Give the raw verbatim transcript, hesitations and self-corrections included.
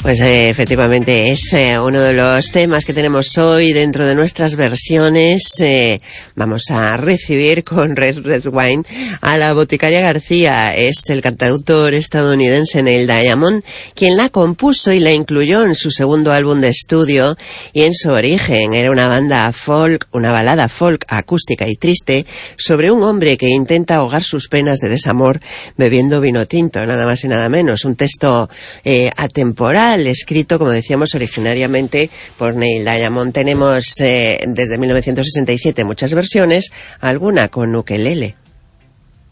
Pues eh, efectivamente es eh, uno de los temas que tenemos hoy dentro de nuestras versiones. Eh, vamos a recibir con Red Red Wine a la Boticaria García. Es el cantautor estadounidense Neil Diamond quien la compuso y la incluyó en su segundo álbum de estudio. Y en su origen era una banda folk, una balada folk acústica y triste sobre un hombre que intenta ahogar sus penas de desamor bebiendo vino tinto, nada más y nada menos. Un texto eh, atemporal, escrito, como decíamos, originariamente por Neil Diamond. Tenemos eh, desde mil novecientos sesenta y siete muchas versiones, alguna con ukelele.